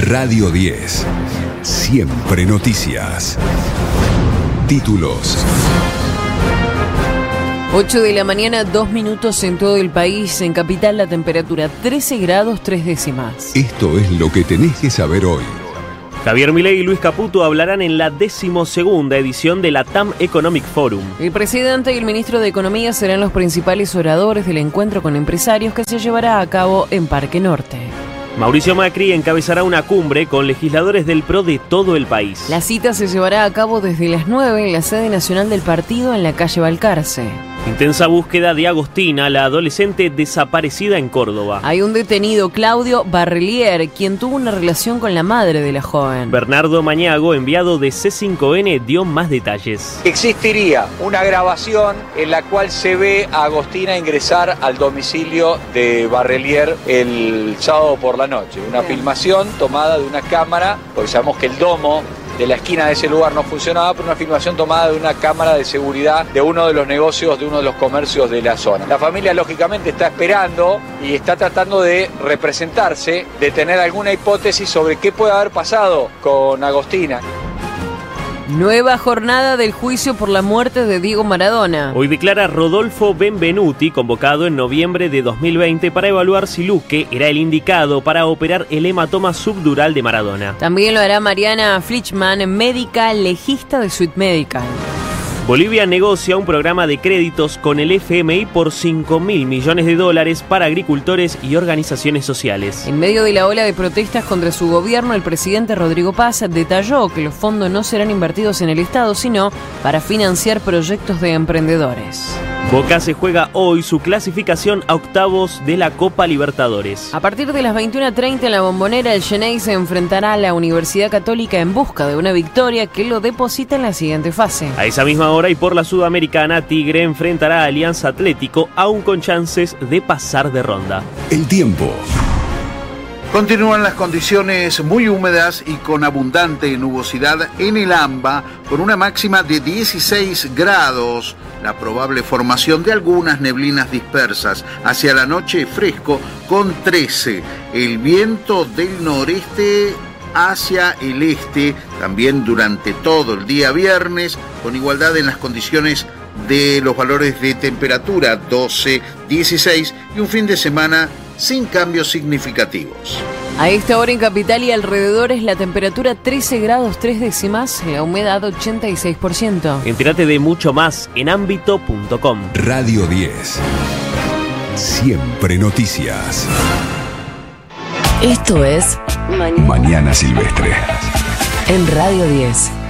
Radio 10. Siempre noticias. Títulos. 8 de la mañana, 2 minutos en todo el país. En Capital la temperatura 13 grados 3 décimas. Esto es lo que tenés que saber hoy. Javier Milei y Luis Caputo hablarán en la 12ª edición de la TAM Economic Forum. El presidente y el ministro de Economía serán los principales oradores del encuentro con empresarios que se llevará a cabo en Parque Norte. Mauricio Macri encabezará una cumbre con legisladores del PRO de todo el país. La cita se llevará a cabo desde las 9 en la sede nacional del partido en la calle Balcarce. Intensa búsqueda de Agostina, la adolescente desaparecida en Córdoba. Hay un detenido, Claudio Barrelier, quien tuvo una relación con la madre de la joven. Bernardo Mañago, enviado de C5N, dio más detalles. Existiría una grabación en la cual se ve a Agostina ingresar al domicilio de Barrelier el sábado por la noche. Una filmación tomada de una cámara, porque sabemos que el domo de la esquina de ese lugar no funcionaba, pero una filmación tomada de una cámara de seguridad de uno de los negocios, de uno de los comercios de la zona. La familia lógicamente está esperando y está tratando de representarse, de tener alguna hipótesis sobre qué puede haber pasado con Agostina. Nueva jornada del juicio por la muerte de Diego Maradona. Hoy declara Rodolfo Benvenuti, convocado en noviembre de 2020 para evaluar si Luque era el indicado para operar el hematoma subdural de Maradona. También lo hará Mariana Flichman, médica legista de Suite Medical. Bolivia negocia un programa de créditos con el FMI por $5.000 millones para agricultores y organizaciones sociales. En medio de la ola de protestas contra su gobierno, el presidente Rodrigo Paz detalló que los fondos no serán invertidos en el Estado, sino para financiar proyectos de emprendedores. Boca se juega hoy su clasificación a octavos de la Copa Libertadores. A partir de las 21:30 en la Bombonera, el Xeneize se enfrentará a la Universidad Católica en busca de una victoria que lo deposita en la siguiente fase. A esa misma hora y por la Sudamericana, Tigre enfrentará a Alianza Atlético, aún con chances de pasar de ronda. El tiempo. Continúan las condiciones muy húmedas y con abundante nubosidad en el AMBA, con una máxima de 16 grados. La probable formación de algunas neblinas dispersas. Hacia la noche fresco con 13. El viento del noreste hacia el este, también durante todo el día viernes, con igualdad en las condiciones de los valores de temperatura, 12, 16, y un fin de semana sin cambios significativos. A esta hora en Capital y alrededores la temperatura 13 grados 3 décimas, la humedad 86%. Entérate de mucho más en ámbito.com. Radio 10. Siempre noticias. Esto es Mañana Silvestre. en Radio 10.